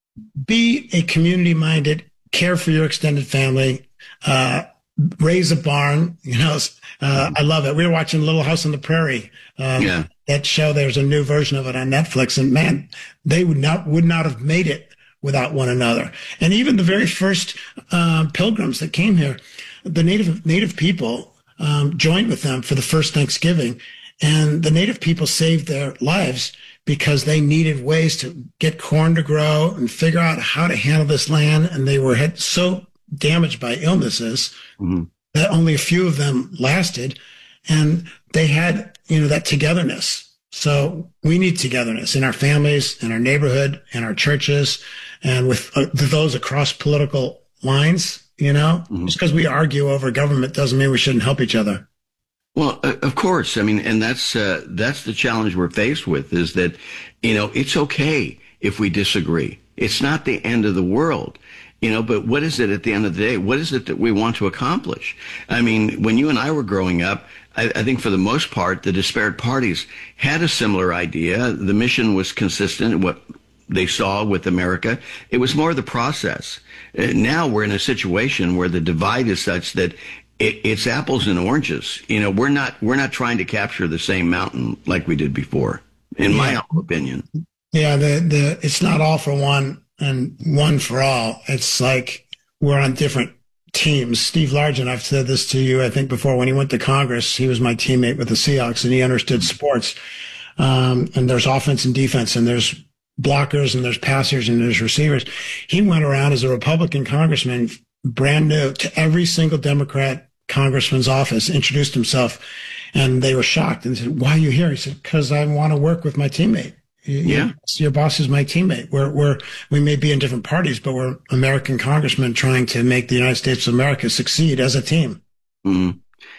Be a community-minded, care for your extended family, uh, raise a barn. You know, uh, I love it. We were watching Little House on the Prairie. Um, yeah. That show. There's a new version of it on Netflix, and man, they would not would not have made it without one another. And even the very first uh, pilgrims that came here, the native native people um, joined with them for the first Thanksgiving, and the native people saved their lives because they needed ways to get corn to grow and figure out how to handle this land. And they were had so damaged by illnesses mm-hmm. that only a few of them lasted, and they had, you know, that togetherness. So we need togetherness in our families, in our neighborhood, in our churches, and with uh, those across political lines. You know, mm-hmm. just because we argue over government doesn't mean we shouldn't help each other. Well, uh, of course. I mean, and that's uh, that's the challenge we're faced with, is that, you know, it's okay if we disagree. It's not the end of the world. You know, but what is it at the end of the day? What is it that we want to accomplish? I mean, when you and I were growing up, I, I think for the most part, the disparate parties had a similar idea. The mission was consistent, what they saw with America. It was more the process. Uh, now we're in a situation where the divide is such that it, it's apples and oranges. You know, we're not we're not trying to capture the same mountain like we did before, in yeah. my humble opinion. Yeah, the the it's not all for one and one for all. It's like we're on different teams. Steve Largent, I've said this to you, I think, before. When he went to Congress, he was my teammate with the Seahawks, and he understood sports. Um, and there's offense and defense, and there's blockers, and there's passers, and there's receivers. He went around as a Republican congressman, brand new, to every single Democrat congressman's office, introduced himself, and they were shocked and said, "Why are you here?" He said, "Because I want to work with my teammate. Yeah, your boss is my teammate. We're we're we may be in different parties, but we're American congressmen trying to make the United States of America succeed as a team." Mm-hmm.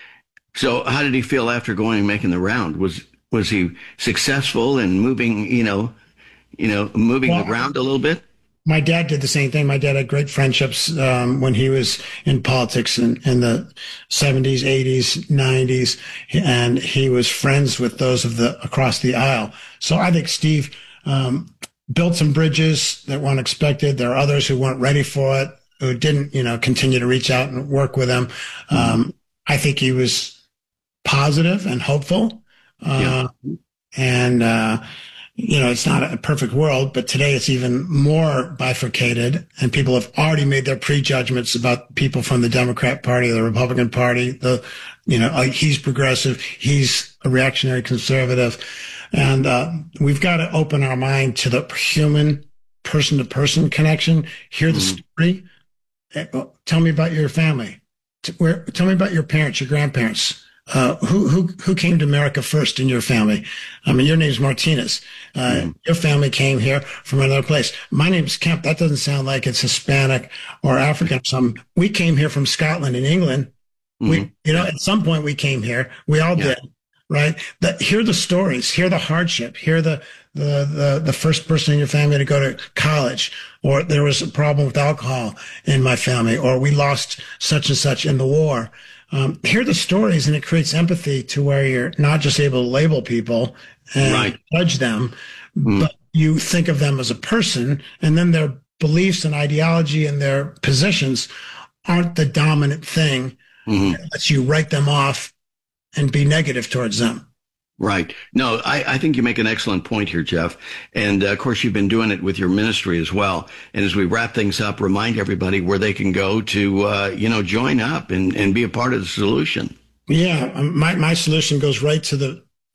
So, how did he feel after going and making the round? Was was he successful in moving? You know, you know, moving well, around a little bit? My dad did the same thing. My dad had great friendships um, when he was in politics in, in the seventies, eighties, nineties, and he was friends with those of the across the aisle. So I think Steve um, built some bridges that weren't expected. There are others who weren't ready for it, who didn't, you know, continue to reach out and work with him. Mm-hmm. Um, I think he was positive and hopeful, uh, yeah. and. Uh, You know, it's not a perfect world, but today it's even more bifurcated, and people have already made their prejudgments about people from the Democrat Party, the Republican Party. The, you know, he's progressive, he's a reactionary conservative, and uh, we've got to open our mind to the human, person-to-person connection. Hear the mm-hmm. story. Tell me about your family. Where, tell me about your parents, your grandparents. Uh, who, who, who came to America first in your family? I mean, your name's Martinez. Uh, mm. Your family came here from another place. My name's Kemp. That doesn't sound like it's Hispanic or African or something. We came here from Scotland and England. Mm. We, you know, at some point we came here. We all yeah. did, right? That, hear the stories, hear the hardship, hear the, the, the, the first person in your family to go to college, or there was a problem with alcohol in my family, or we lost such and such in the war. Um, hear the stories, and it creates empathy to where you're not just able to label people and right. judge them, mm. but you think of them as a person, and then their beliefs and ideology and their positions aren't the dominant thing mm-hmm. that lets you write them off and be negative towards them. Right. No, I, I think you make an excellent point here, Jeff. And uh, of course, you've been doing it with your ministry as well. And as we wrap things up, remind everybody where they can go to, uh, you know, join up and, and be a part of the solution. Yeah. My, my solution goes right to the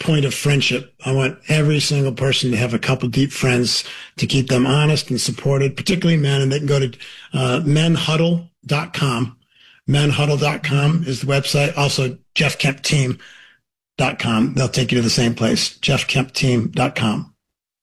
point of friendship. I want every single person to have a couple deep friends to keep them honest and supported, particularly men. And they can go to uh, men huddle dot com. men huddle dot com is the website. Also, jeff kemp team dot com. They'll take you to the same place, jeff kemp team dot com.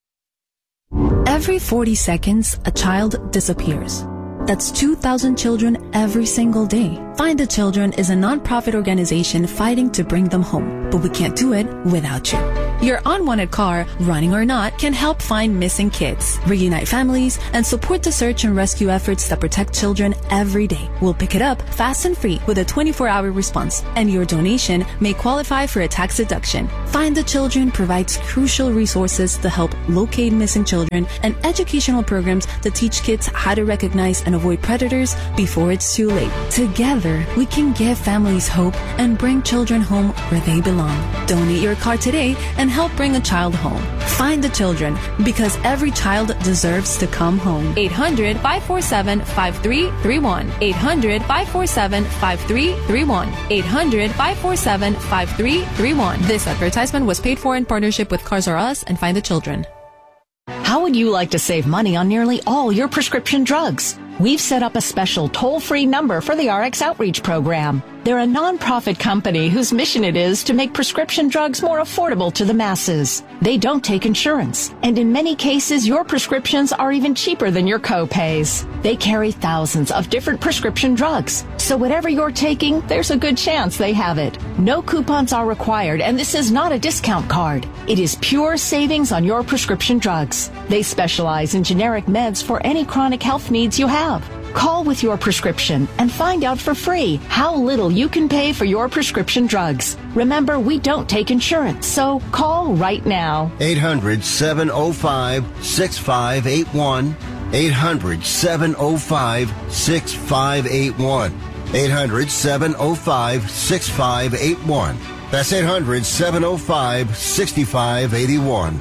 Every forty seconds, a child disappears. That's two thousand children every single day. Find the Children is a nonprofit organization fighting to bring them home, but we can't do it without you. Your unwanted car, running or not, can help find missing kids, reunite families, and support the search and rescue efforts that protect children every day. We'll pick it up fast and free with a twenty-four hour response, and your donation may qualify for a tax deduction. Find the Children provides crucial resources to help locate missing children and educational programs to teach kids how to recognize and avoid predators before it's too late. Together, we can give families hope and bring children home where they belong. Donate your car today and help bring a child home. Find the Children, because every child deserves to come home. eight hundred, five four seven, five three three one. eight hundred, five four seven, five three three one. eight hundred, five four seven, five three three one. This advertisement was paid for in partnership with Cars R Us and Find the Children. How would you like to save money on nearly all your prescription drugs? We've set up a special toll-free number for the R X Outreach Program. They're a nonprofit company whose mission it is to make prescription drugs more affordable to the masses. They don't take insurance, and in many cases, your prescriptions are even cheaper than your co-pays. They carry thousands of different prescription drugs, so whatever you're taking, there's a good chance they have it. No coupons are required, and this is not a discount card. It is pure savings on your prescription drugs. They specialize in generic meds for any chronic health needs you have. Call with your prescription and find out for free how little you can pay for your prescription drugs. Remember, we don't take insurance, so call right now. eight hundred, seven oh five, six five eight one. eight hundred, seven oh five, six five eight one. eight hundred, seven oh five, six five eight one. That's eight hundred, seven oh five, six five eight one.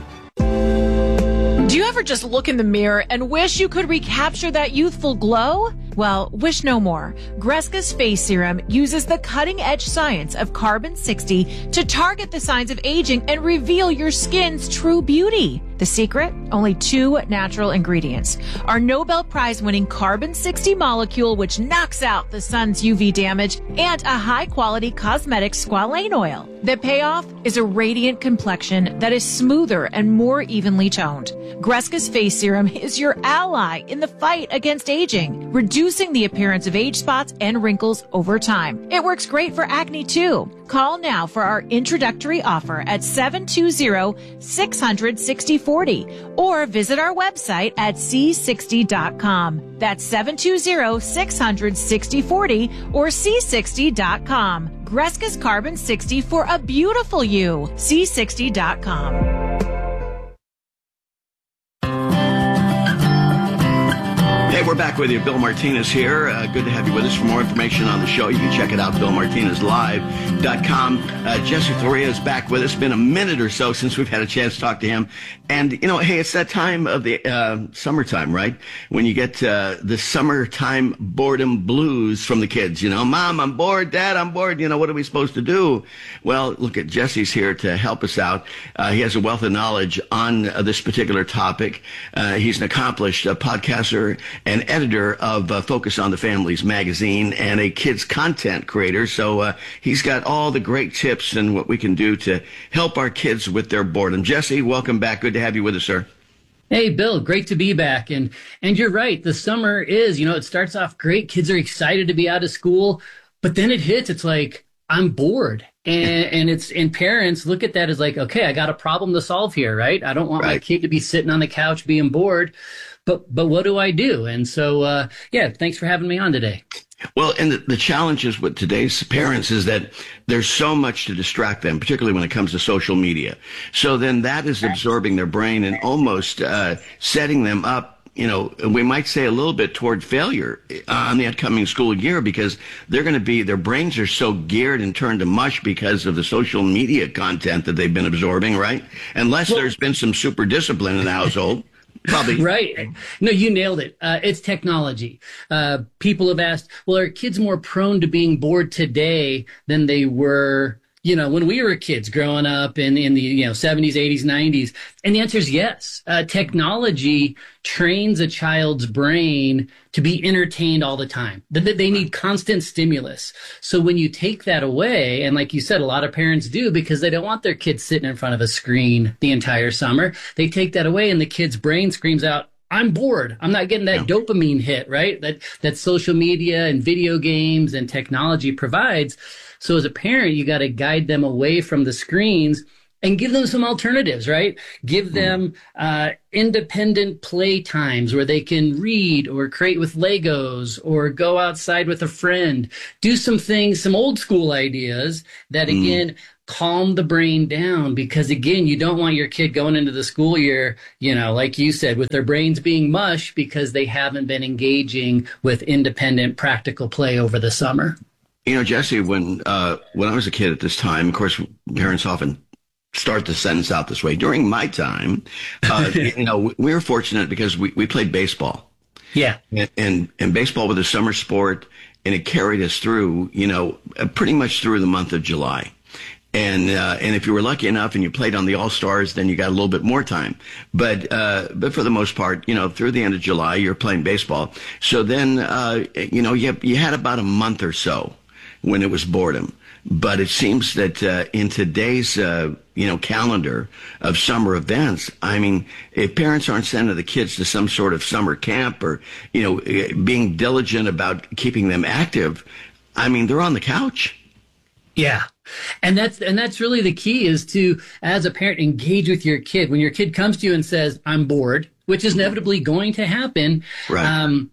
Do you ever just look in the mirror and wish you could recapture that youthful glow? Well, wish no more. Greska's Face Serum uses the cutting-edge science of carbon sixty to target the signs of aging and reveal your skin's true beauty. The secret? Only two natural ingredients. Our Nobel Prize-winning carbon sixty molecule, which knocks out the sun's U V damage, and a high-quality cosmetic squalane oil. The payoff is a radiant complexion that is smoother and more evenly toned. Greska's Face Serum is your ally in the fight against aging, reducing the appearance of age spots and wrinkles over time. It works great for acne too. Call now for our introductory offer at seven two zero, six hundred, sixty forty or visit our website at c sixty dot com. That's seven two zero, six hundred, sixty forty or c sixty dot com. Greska's Carbon sixty for a beautiful you. c sixty dot com. Hey, we're back with you. Bill Martinez here. Uh, good to have you with us. For more information on the show, you can check it out, bill martinez live dot com. Uh, Jesse Floria is back with us. Been a minute or so since we've had a chance to talk to him. And, you know, hey, it's that time of the uh, summertime, right? When you get uh, the summertime boredom blues from the kids. You know, Mom, I'm bored. Dad, I'm bored. You know, what are we supposed to do? Well, look at Jesse's here to help us out. Uh, he has a wealth of knowledge on uh, this particular topic. Uh, he's an accomplished uh, podcaster and editor of uh, Focus on the Families magazine and a kids content creator. So uh, he's got all the great tips and what we can do to help our kids with their boredom. Jesse, welcome back. Good to have you with us, sir. Hey, Bill, great to be back. And and you're right. The summer is, you know, it starts off great. Kids are excited to be out of school, but then it hits. It's like, I'm bored. And and it's and parents look at that as like, okay, I got a problem to solve here, right? I don't want right. my kid to be sitting on the couch being bored. But but what do I do? And so, uh, yeah, thanks for having me on today. Well, and the, the challenges with today's parents is that there's so much to distract them, particularly when it comes to social media. So then that is absorbing their brain and almost uh, setting them up, you know, we might say a little bit toward failure on the upcoming school year, because they're going to be, their brains are so geared and turned to mush because of the social media content that they've been absorbing, right? Unless well, there's been some super discipline in the household. Probably. Right. No, you nailed it. Uh, it's technology. Uh, people have asked, well, are kids more prone to being bored today than they were, you know, when we were kids growing up in, in the, you know, seventies, eighties, nineties? And the answer is yes. Uh, technology trains a child's brain to be entertained all the time. They, they need constant stimulus. So when you take that away, and like you said, a lot of parents do because they don't want their kids sitting in front of a screen the entire summer. They take that away and the kid's brain screams out, I'm bored. I'm not getting that yeah. dopamine hit, right? That, that social media and video games and technology provides. So as a parent, you got to guide them away from the screens and give them some alternatives, right? Give them uh, independent play times where they can read or create with Legos or go outside with a friend. Do some things, some old school ideas that, mm. again, calm the brain down, because, again, you don't want your kid going into the school year, you know, like you said, with their brains being mush because they haven't been engaging with independent, practical play over the summer. You know, Jesse, when uh, when I was a kid at this time, of course, parents often start the sentence out this way. During my time, uh, you know, we were fortunate because we, we played baseball. Yeah. And, and and baseball was a summer sport, and it carried us through, you know, pretty much through the month of July. And uh, and if you were lucky enough and you played on the All-Stars, then you got a little bit more time. But uh, but for the most part, you know, through the end of July, you're playing baseball. So then, uh, you know, you, you had about a month or so when it was boredom. But it seems that uh, in today's, uh, you know, calendar of summer events, I mean, if parents aren't sending the kids to some sort of summer camp or, you know, being diligent about keeping them active, I mean, they're on the couch. Yeah. And that's and that's really the key, is to, as a parent, engage with your kid. When your kid comes to you and says, I'm bored, which is inevitably going to happen, right. um,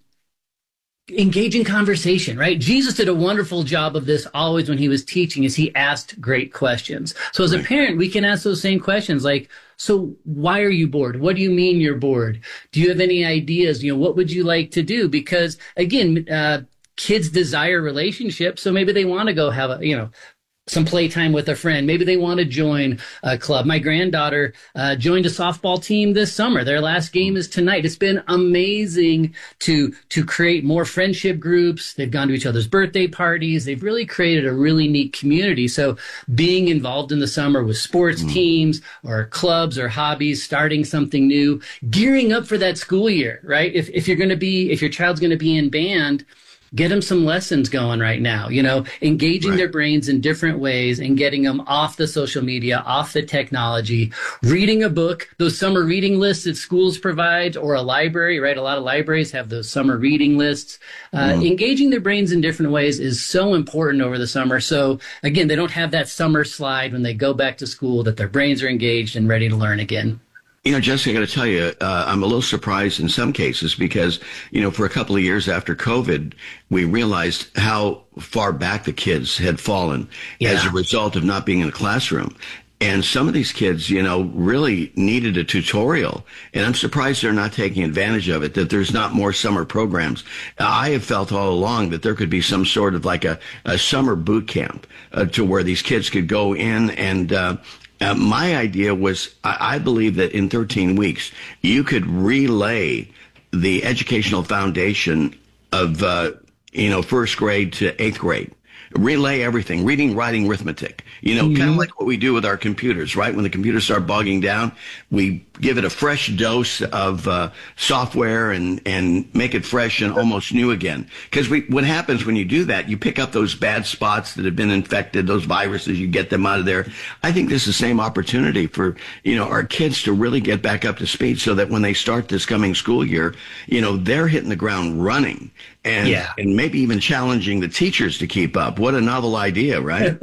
engage in conversation, right? Jesus did a wonderful job of this always when he was teaching, is he asked great questions. So as a parent, we can ask those same questions like, so why are you bored? What do you mean you're bored? Do you have any ideas? You know, what would you like to do? Because again, uh, kids desire relationships. So maybe they want to go have a, you know, some playtime with a friend. Maybe they want to join a club. My granddaughter uh, joined a softball team this summer. Their last game is tonight. It's been amazing to to create more friendship groups. They've gone to each other's birthday parties. They've really created a really neat community. So being involved in the summer with sports mm. teams or clubs or hobbies, starting something new, gearing up for that school year, right? If if you're going to be, if your child's going to be in band, get them some lessons going right now, you know, engaging right. their brains in different ways and getting them off the social media, off the technology, reading a book, those summer reading lists that schools provide, or a library, right? A lot of libraries have those summer reading lists. Uh, mm. Engaging their brains in different ways is so important over the summer. So again, they don't have that summer slide when they go back to school, that their brains are engaged and ready to learn again. You know, Jesse, I got to tell you, uh, I'm a little surprised in some cases because, you know, for a couple of years after COVID, we realized how far back the kids had fallen yeah. as a result of not being in the classroom. And some of these kids, you know, really needed a tutorial. And I'm surprised they're not taking advantage of it, that there's not more summer programs. I have felt all along that there could be some sort of like a, a summer boot camp uh, to where these kids could go in and, uh, Uh, my idea was, I, I believe that in thirteen weeks, you could relay the educational foundation of, uh, you know, first grade to eighth grade. Relay everything, reading, writing, arithmetic, you know, mm-hmm. kind of like what we do with our computers, right? When the computers start bogging down, we give it a fresh dose of uh, software and, and make it fresh and almost new again. Because we, what happens when you do that, you pick up those bad spots that have been infected, those viruses, you get them out of there. I think this is the same opportunity for, you know, our kids to really get back up to speed so that when they start this coming school year, you know, they're hitting the ground running. And, yeah. and maybe even challenging the teachers to keep up. What a novel idea, right?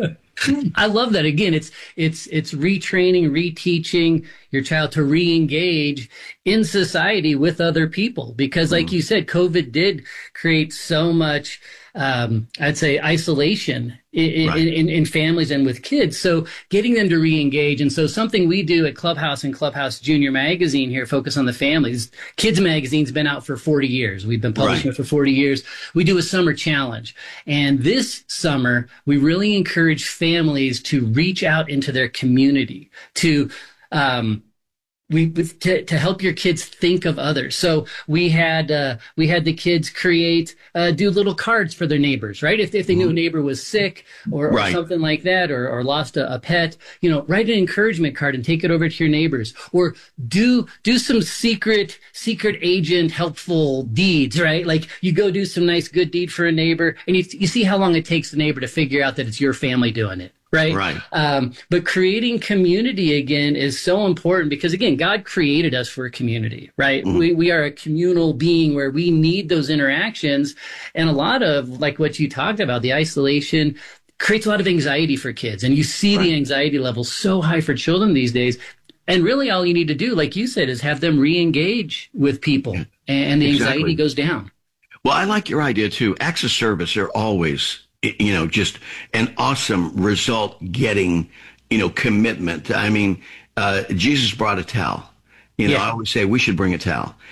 I love that. Again, it's it's it's retraining, reteaching your child to re-engage in society with other people. Because like mm. you said, COVID did create so much, um, I'd say, isolation in, right. in, in, in families and with kids. So getting them to re-engage. And so something we do at Clubhouse and Clubhouse Junior Magazine here, Focus on the Families. Kids Magazine's been out for forty years. We've been publishing right. it for forty years. We do a summer challenge. And this summer, we really encourage families to reach out into their community, to um, we to, to help your kids think of others. So we had uh, we had the kids create uh, do little cards for their neighbors, right? If if they knew a neighbor was sick or, or Right. something like that, or, or lost a, a pet, you know, write an encouragement card and take it over to your neighbors, or do do some secret secret agent helpful deeds, right? Like you go do some nice good deed for a neighbor, and you you see how long it takes the neighbor to figure out that it's your family doing it. Right. Right. Um, but creating community again is so important because again, God created us for a community, right? Mm-hmm. We, we are a communal being where we need those interactions. And a lot of like what you talked about, the isolation creates a lot of anxiety for kids. And you see Right. the anxiety level so high for children these days. And really all you need to do, like you said, is have them re-engage with people and the Exactly. anxiety goes down. Well, I like your idea too. Acts of service are always, you know, just an awesome result getting, you know, commitment. I mean, uh, Jesus brought a towel. You know, Yeah. I always say we should bring a towel.